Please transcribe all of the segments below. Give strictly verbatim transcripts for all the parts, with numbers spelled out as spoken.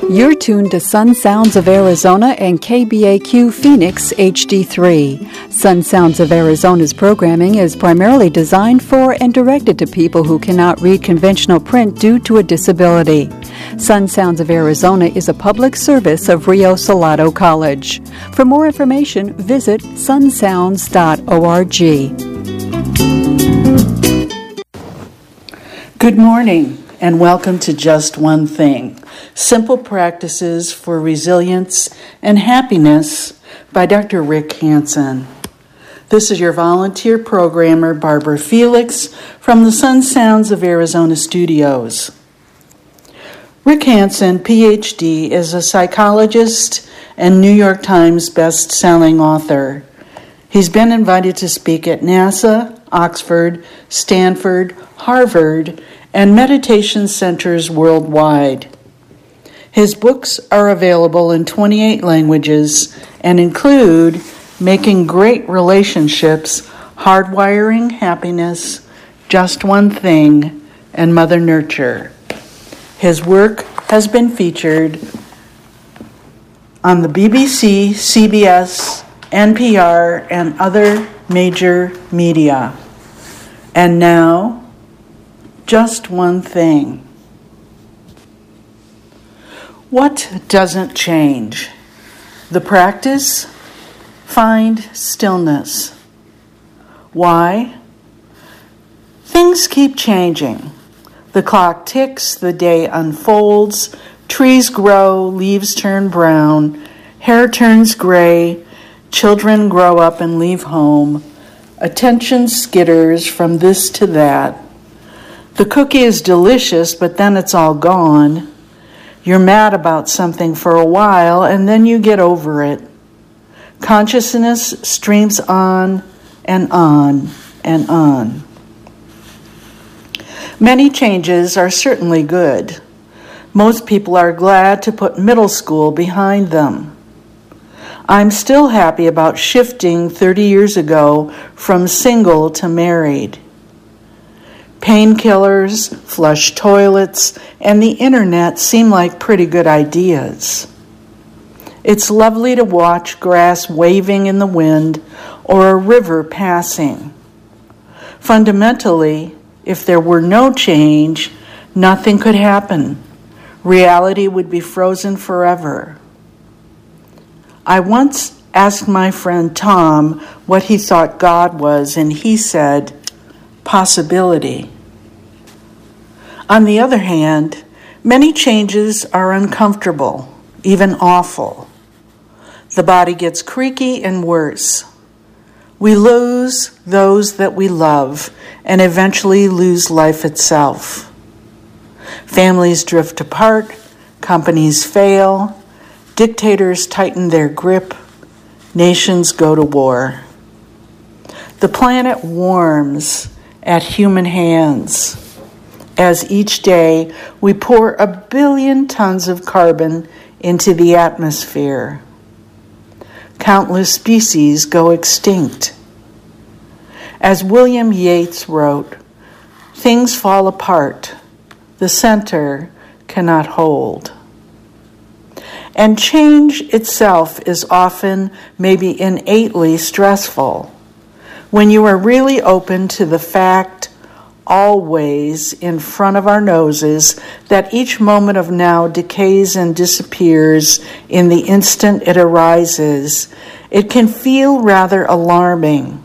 You're tuned to Sun Sounds of Arizona and K B A Q Phoenix H D three. Sun Sounds of Arizona's programming is primarily designed for and directed to people who cannot read conventional print due to a disability. Sun Sounds of Arizona is a public service of Rio Salado College. For more information, visit sun sounds dot org. Good morning and welcome to Just One Thing, Simple Practices for Resilience and Happiness by Doctor Rick Hansen. This is your volunteer programmer, Barbara Felix, from the Sun Sounds of Arizona studios. Rick Hansen, P H D, is a psychologist and New York Times best-selling author. He's been invited to speak at NASA, Oxford, Stanford, Harvard, and meditation centers worldwide. His books are available in twenty-eight languages and include Making Great Relationships, Hardwiring Happiness, Just One Thing, and Mother Nurture. His work has been featured on the B B C, C B S, N P R, and other major media. And now, just one thing. What doesn't change? The practice? Find stillness. Why? Things keep changing. The clock ticks, the day unfolds, trees grow, leaves turn brown, hair turns gray, children grow up and leave home, attention skitters from this to that. The cookie is delicious, but then it's all gone. You're mad about something for a while, and then you get over it. Consciousness streams on and on and on. Many changes are certainly good. Most people are glad to put middle school behind them. I'm still happy about shifting thirty years ago from single to married. Painkillers, flush toilets, and the internet seem like pretty good ideas. It's lovely to watch grass waving in the wind or a river passing. Fundamentally, if there were no change, nothing could happen. Reality would be frozen forever. I once asked my friend Tom what he thought God was, and he said, possibility. On the other hand, many changes are uncomfortable, even awful. The body gets creaky and worse. We lose those that we love and eventually lose life itself. Families drift apart, companies fail, dictators tighten their grip, nations go to war. The planet warms at human hands as each day we pour a billion tons of carbon into the atmosphere. Countless species go extinct. As William Yeats wrote, things fall apart, the center cannot hold. And change itself is often, maybe innately stressful. When you are really open to the fact, always in front of our noses, that each moment of now decays and disappears in the instant it arises, it can feel rather alarming.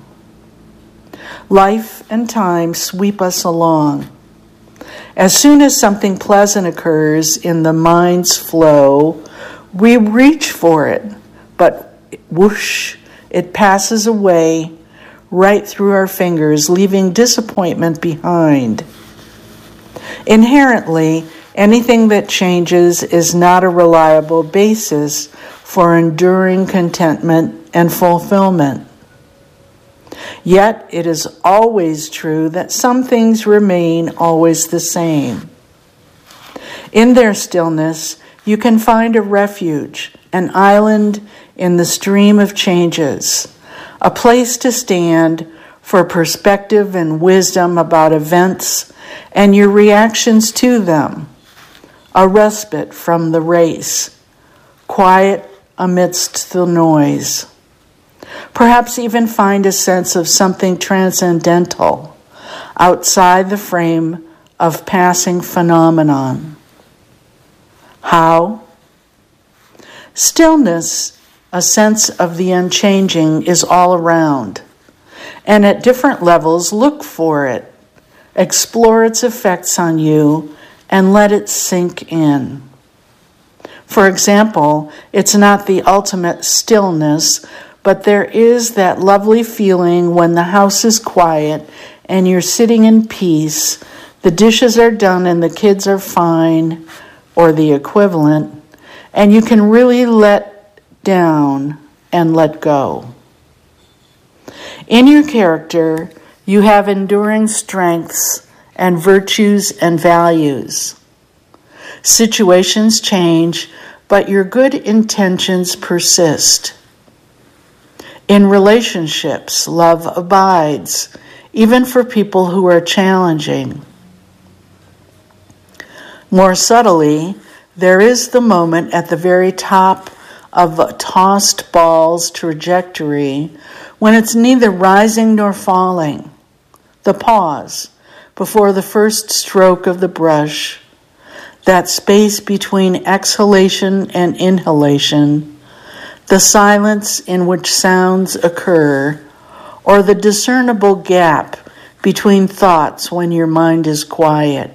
Life and time sweep us along. As soon as something pleasant occurs in the mind's flow, we reach for it, but whoosh, it passes away right through our fingers, leaving disappointment behind. Inherently, anything that changes is not a reliable basis for enduring contentment and fulfillment. Yet it is always true that some things remain always the same. In their stillness, you can find a refuge, an island in the stream of changes, a place to stand for perspective and wisdom about events and your reactions to them, a respite from the race, quiet amidst the noise. Perhaps even find a sense of something transcendental outside the frame of passing phenomenon. How? Stillness, a sense of the unchanging, is all around, and at different levels look for it, explore its effects on you, and let it sink in. For example, it's not the ultimate stillness, but there is that lovely feeling when the house is quiet and you're sitting in peace, the dishes are done and the kids are fine, or the equivalent, and you can really let down and let go. In your character, you have enduring strengths and virtues and values. Situations change, but your good intentions persist. In relationships, love abides, even for people who are challenging. More subtly, there is the moment at the very top of a tossed ball's trajectory when it's neither rising nor falling. The pause before the first stroke of the brush, that space between exhalation and inhalation, the silence in which sounds occur, or the discernible gap between thoughts when your mind is quiet.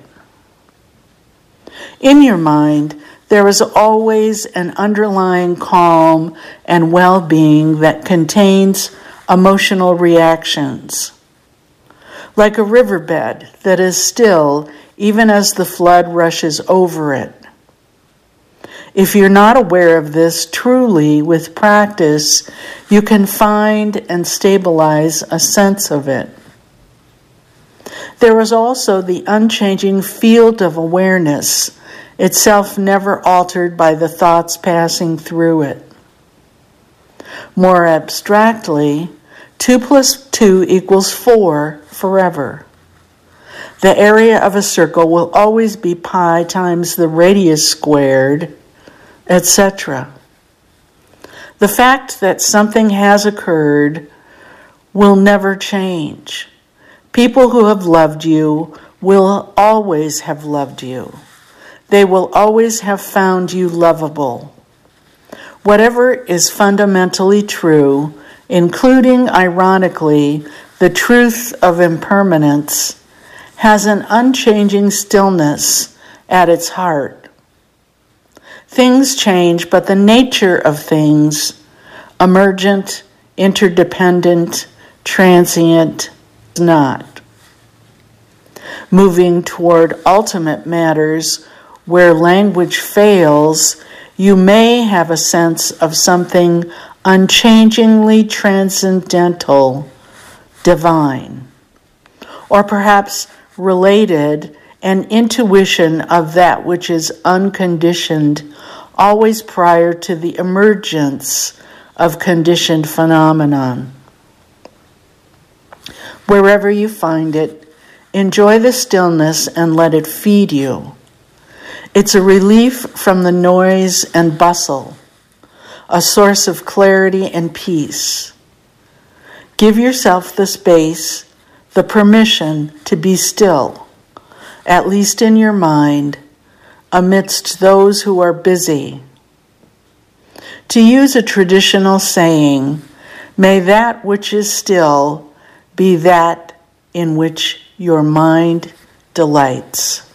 In your mind, there is always an underlying calm and well-being that contains emotional reactions. Like a riverbed that is still even as the flood rushes over it. If you're not aware of this, truly, with practice, you can find and stabilize a sense of it. There is also the unchanging field of awareness, itself never altered by the thoughts passing through it. More abstractly, two plus two equals four forever. The area of a circle will always be pi times the radius squared, et cetera. The fact that something has occurred will never change. People who have loved you will always have loved you. They will always have found you lovable. Whatever is fundamentally true, including, ironically, the truth of impermanence, has an unchanging stillness at its heart. Things change, but the nature of things, emergent, interdependent, transient, is not. Moving toward ultimate matters where language fails, you may have a sense of something unchangingly transcendental, divine, or perhaps related, an intuition of that which is unconditioned, always prior to the emergence of conditioned phenomenon. Wherever you find it, enjoy the stillness and let it feed you. It's a relief from the noise and bustle, a source of clarity and peace. Give yourself the space, the permission to be still, at least in your mind, amidst those who are busy. To use a traditional saying, may that which is still be that in which your mind delights.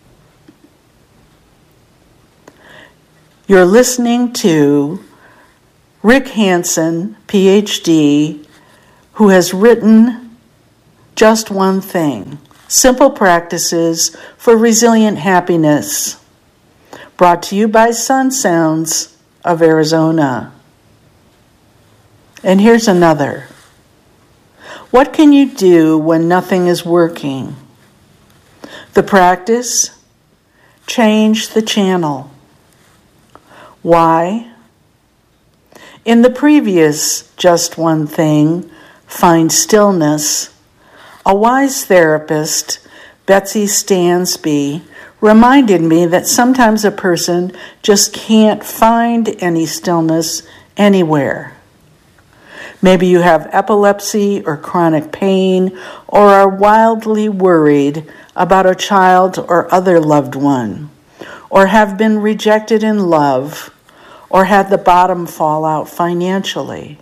You're listening to Rick Hanson, P H D, who has written Just One Thing, Simple Practices for Resilient Happiness, brought to you by Sun Sounds of Arizona. And here's another. What can you do when nothing is working? The practice? Change the channel. Why? In the previous Just One Thing, Find Stillness, a wise therapist, Betsy Stansby, reminded me that sometimes a person just can't find any stillness anywhere. Maybe you have epilepsy or chronic pain, or are wildly worried about a child or other loved one, or have been rejected in love, or had the bottom fall out financially.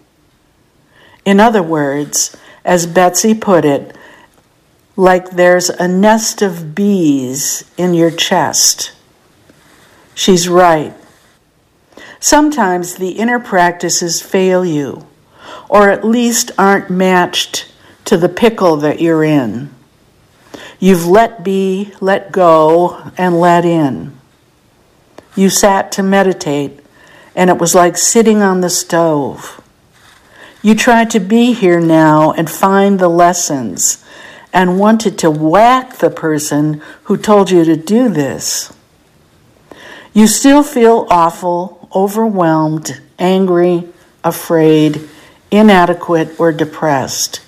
In other words, as Betsy put it, like there's a nest of bees in your chest. She's right. Sometimes the inner practices fail you, or at least aren't matched to the pickle that you're in. You've let be, let go, and let in. You sat to meditate, and it was like sitting on the stove. You tried to be here now and find the lessons, and wanted to whack the person who told you to do this. You still feel awful, overwhelmed, angry, afraid, inadequate, or depressed.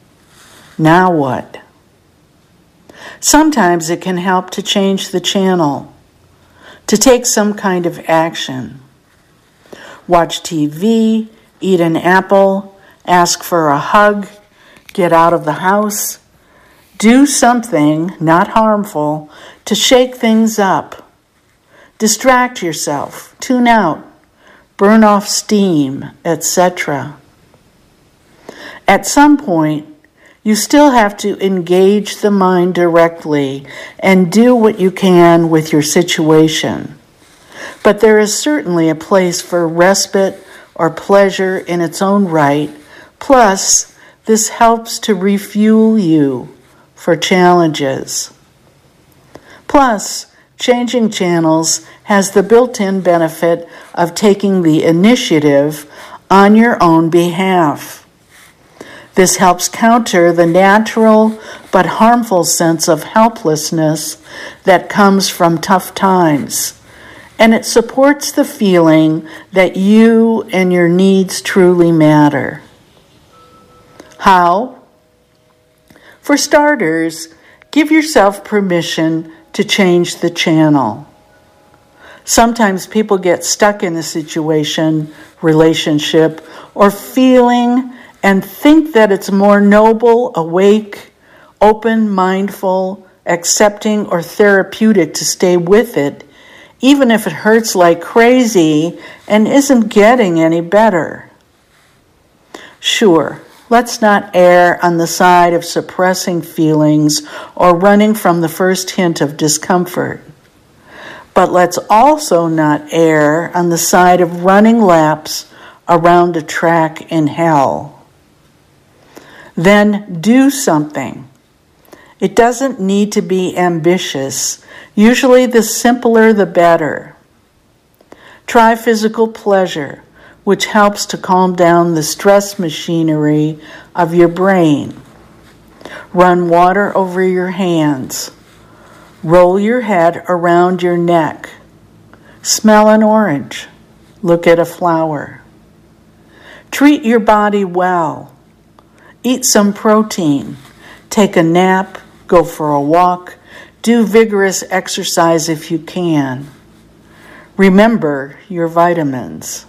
Now what? Sometimes it can help to change the channel, to take some kind of action. Watch T V, eat an apple, ask for a hug, get out of the house. Do something, not harmful, to shake things up. Distract yourself, tune out, burn off steam, et cetera. At some point, you still have to engage the mind directly and do what you can with your situation. But there is certainly a place for respite or pleasure in its own right. Plus, this helps to refuel you for challenges. Plus, changing channels has the built-in benefit of taking the initiative on your own behalf. This helps counter the natural but harmful sense of helplessness that comes from tough times, and it supports the feeling that you and your needs truly matter. How? For starters, give yourself permission to change the channel. Sometimes people get stuck in a situation, relationship, or feeling and think that it's more noble, awake, open, mindful, accepting, or therapeutic to stay with it, even if it hurts like crazy and isn't getting any better. Sure, let's not err on the side of suppressing feelings or running from the first hint of discomfort. But let's also not err on the side of running laps around a track in hell. Then do something. It doesn't need to be ambitious. Usually the simpler the better. Try physical pleasure, which helps to calm down the stress machinery of your brain. Run water over your hands. Roll your head around your neck. Smell an orange. Look at a flower. Treat your body well. Eat some protein. Take a nap. Go for a walk. Do vigorous exercise if you can. Remember your vitamins.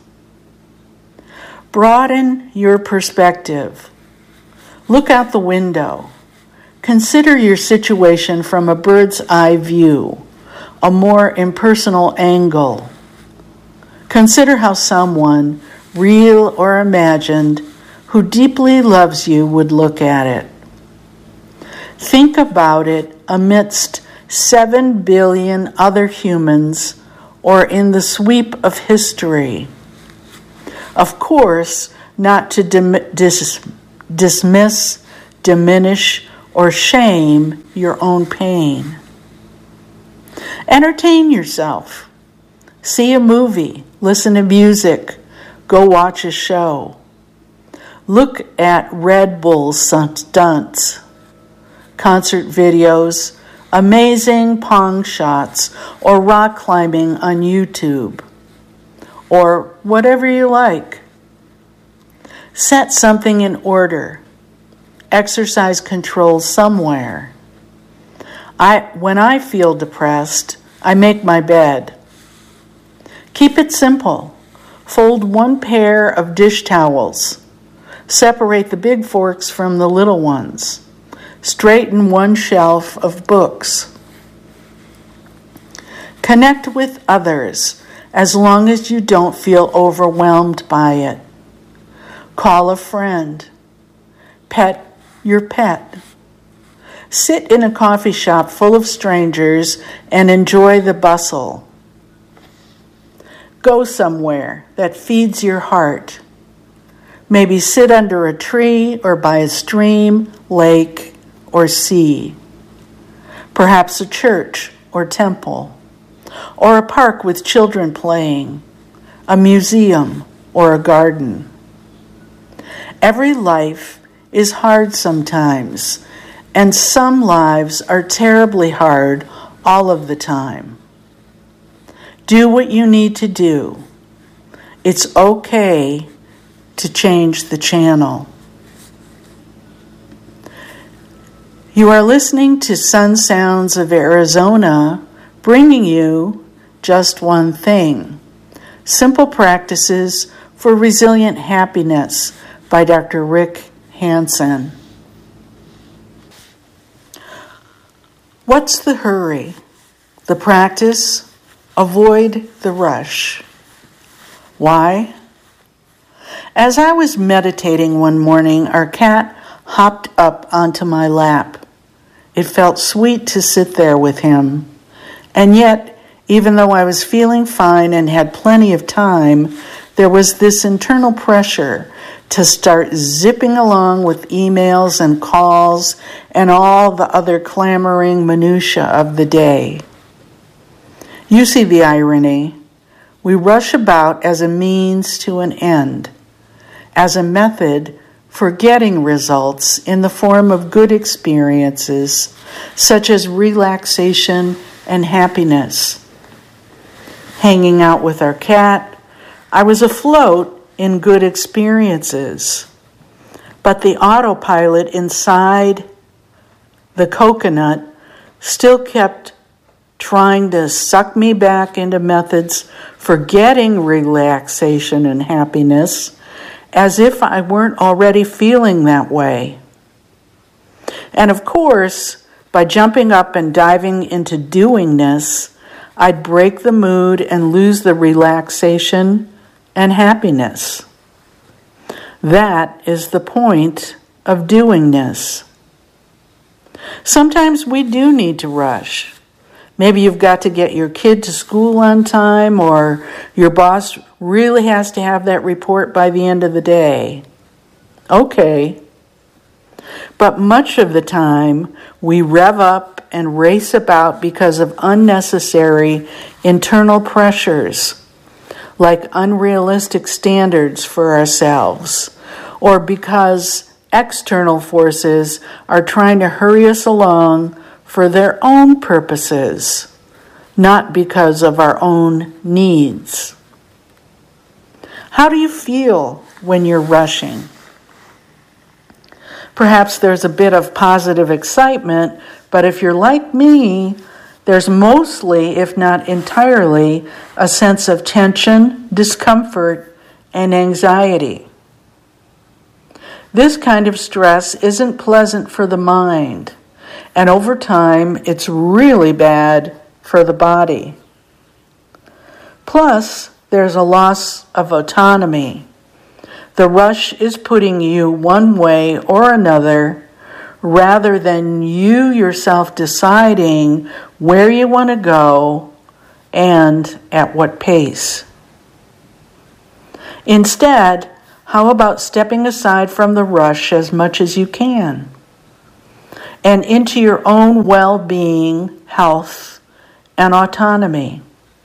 Broaden your perspective. Look out the window. Consider your situation from a bird's eye view, a more impersonal angle. Consider how someone, real or imagined, who deeply loves you would look at it. Think about it amidst seven billion other humans or in the sweep of history. Of course, not to dim- dis- dismiss, diminish, or shame your own pain. Entertain yourself. See a movie, listen to music, go watch a show. Look at Red Bull stunts, concert videos, amazing pong shots, or rock climbing on YouTube, or whatever you like. Set something in order. Exercise control somewhere. I, when I feel depressed, I make my bed. Keep it simple. Fold one pair of dish towels. Separate the big forks from the little ones. Straighten one shelf of books. Connect with others as long as you don't feel overwhelmed by it. Call a friend. Pet your pet. Sit in a coffee shop full of strangers and enjoy the bustle. Go somewhere that feeds your heart. Maybe sit under a tree or by a stream, lake, or sea. Perhaps a church or temple, or a park with children playing, a museum or a garden. Every life is hard sometimes, and some lives are terribly hard all of the time. Do what you need to do. It's okay to change the channel. You are listening to Sun Sounds of Arizona, bringing you Just One Thing, Simple Practices for Resilient Happiness by Doctor Rick Hanson. What's the hurry? The practice, avoid the rush. Why? As I was meditating one morning, our cat hopped up onto my lap. It felt sweet to sit there with him. And yet, even though I was feeling fine and had plenty of time, there was this internal pressure to start zipping along with emails and calls and all the other clamoring minutia of the day. You see the irony. We rush about as a means to an end, as a method for getting results in the form of good experiences, such as relaxation and happiness. Hanging out with our cat, I was afloat in good experiences, but the autopilot inside the coconut still kept trying to suck me back into methods for getting relaxation and happiness, as if I weren't already feeling that way. And of course, by jumping up and diving into doingness, I'd break the mood and lose the relaxation and happiness. That is the point of doingness. Sometimes we do need to rush. Maybe you've got to get your kid to school on time, or your boss really has to have that report by the end of the day. Okay. But much of the time, we rev up and race about because of unnecessary internal pressures, like unrealistic standards for ourselves, or because external forces are trying to hurry us along for their own purposes, not because of our own needs. How do you feel when you're rushing? Perhaps there's a bit of positive excitement, but if you're like me, there's mostly, if not entirely, a sense of tension, discomfort, and anxiety. This kind of stress isn't pleasant for the mind, and over time, it's really bad for the body. Plus, there's a loss of autonomy. The rush is putting you one way or another, rather than you yourself deciding where you want to go and at what pace. Instead, how about stepping aside from the rush as much as you can and into your own well-being, health, and autonomy?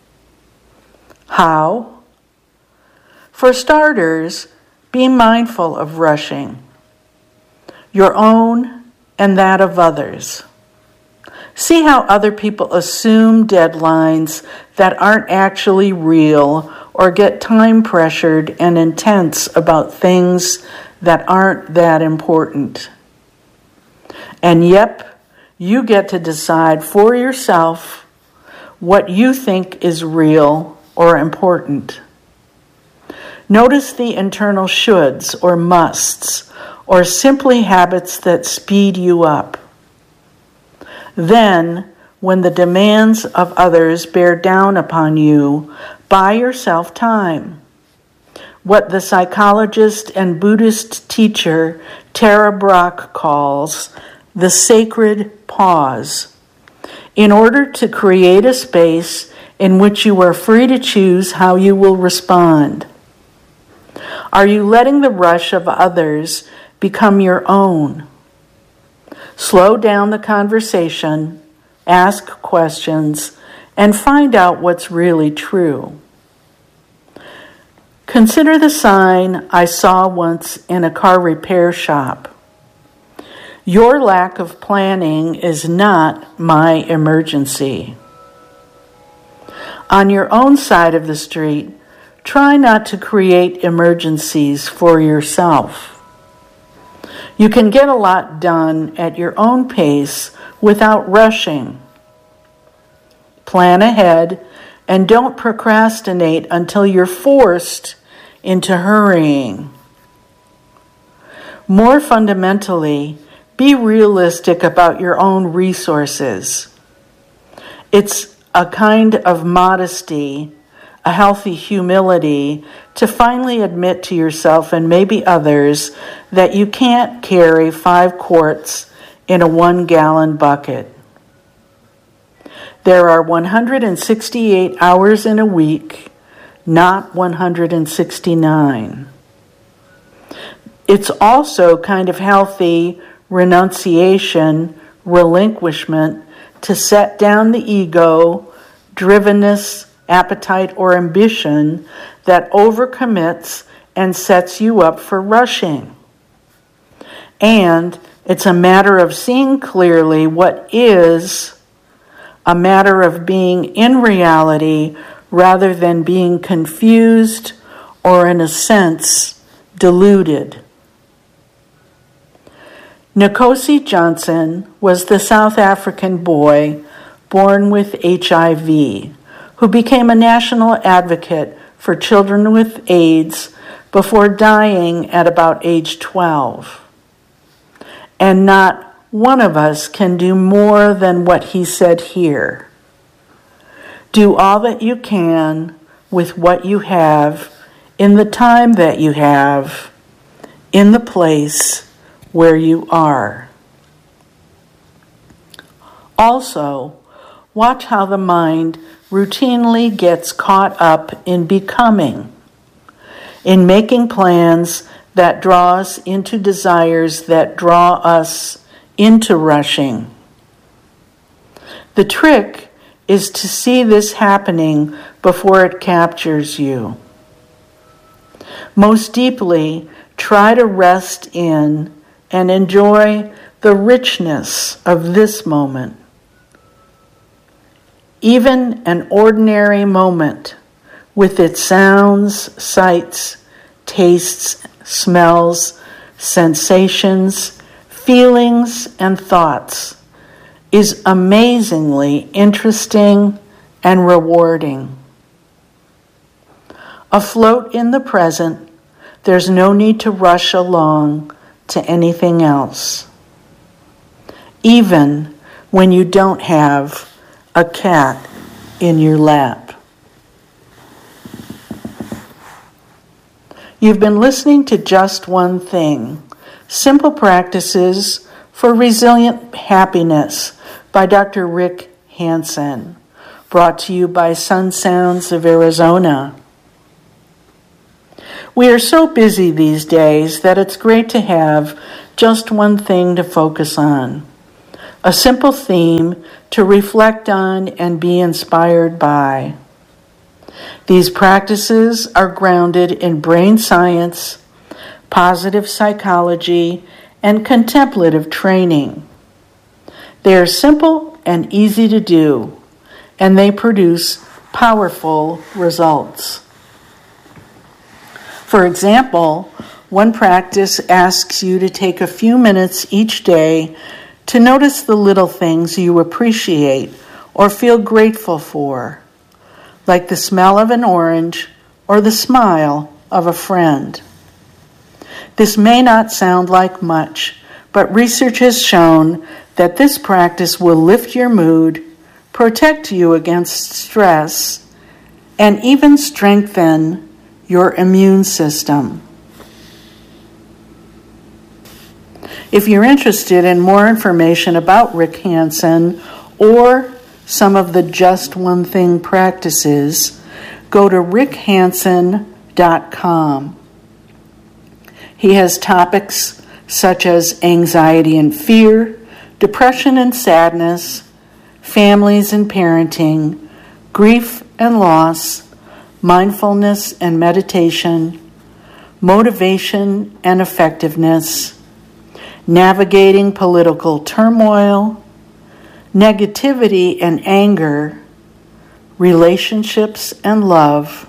How? For starters, be mindful of rushing, your own and that of others. See how other people assume deadlines that aren't actually real, or get time pressured and intense about things that aren't that important. And yep, You get to decide for yourself what you think is real or important. Notice the internal shoulds or musts, or simply habits that speed you up. Then, when the demands of others bear down upon you, buy yourself time. What the psychologist and Buddhist teacher Tara Brach calls the sacred pause, in order to create a space in which you are free to choose how you will respond. Are you letting the rush of others become your own? Slow down the conversation, ask questions, and find out what's really true. Consider the sign I saw once in a car repair shop. Your lack of planning is not my emergency. On your own side of the street, try not to create emergencies for yourself. You can get a lot done at your own pace without rushing. Plan ahead and don't procrastinate until you're forced into hurrying. More fundamentally, be realistic about your own resources. It's a kind of modesty, a healthy humility, to finally admit to yourself and maybe others that you can't carry five quarts in a one-gallon bucket. There are one hundred sixty-eight hours in a week, not one hundred sixty-nine. It's also kind of healthy renunciation, relinquishment, to set down the ego, drivenness, appetite, or ambition that overcommits and sets you up for rushing. And it's a matter of seeing clearly what is, a matter of being in reality rather than being confused or, in a sense, deluded. Nkosi Johnson was the South African boy born with H I V, who became a national advocate for children with AIDS before dying at about age twelve. And not one of us can do more than what he said here. Do all that you can with what you have, in the time that you have, in the place where you are. Also, watch how the mind routinely gets caught up in becoming, in making plans that draw us into desires that draw us into rushing. The trick is to see this happening before it captures you. Most deeply, try to rest in and enjoy the richness of this moment. Even an ordinary moment with its sounds, sights, tastes, smells, sensations, feelings, and thoughts is amazingly interesting and rewarding. Afloat in the present, there's no need to rush along to anything else, even when you don't have a cat in your lap. You've been listening to Just One Thing, Simple Practices for Resilient Happiness by Doctor Rick Hansen, brought to you by Sun Sounds of Arizona. We are so busy these days that it's great to have just one thing to focus on, a simple theme to reflect on and be inspired by. These practices are grounded in brain science, positive psychology, and contemplative training. They are simple and easy to do, and they produce powerful results. For example, one practice asks you to take a few minutes each day to notice the little things you appreciate or feel grateful for, like the smell of an orange or the smile of a friend. This may not sound like much, but research has shown that this practice will lift your mood, protect you against stress, and even strengthen your immune system. If you're interested in more information about Rick Hanson or some of the Just One Thing practices, go to rick hanson dot com. He has topics such as anxiety and fear, depression and sadness, families and parenting, grief and loss, mindfulness and meditation, motivation and effectiveness, navigating political turmoil, negativity and anger, relationships and love,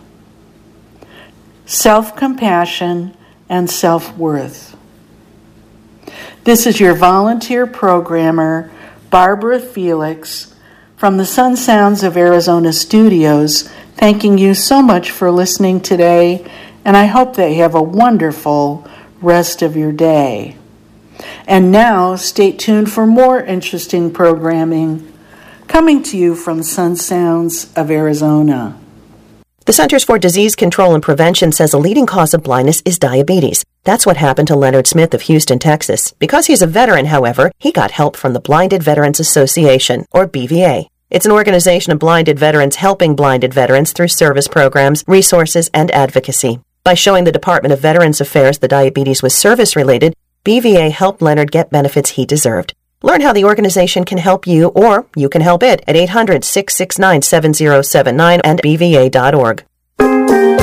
self-compassion and self-worth. This is your volunteer programmer, Barbara Felix, from the Sun Sounds of Arizona studios, thanking you so much for listening today, and I hope that you have a wonderful rest of your day. And now, stay tuned for more interesting programming coming to you from Sun Sounds of Arizona. The Centers for Disease Control and Prevention says a leading cause of blindness is diabetes. That's what happened to Leonard Smith of Houston, Texas. Because he's a veteran, however, he got help from the Blinded Veterans Association, or B V A. It's an organization of blinded veterans helping blinded veterans through service programs, resources, and advocacy. By showing the Department of Veterans Affairs the diabetes was service-related, B V A helped Leonard get benefits he deserved. Learn how the organization can help you, or you can help it, at eight hundred, six six nine, seven zero seven nine and b v a dot org.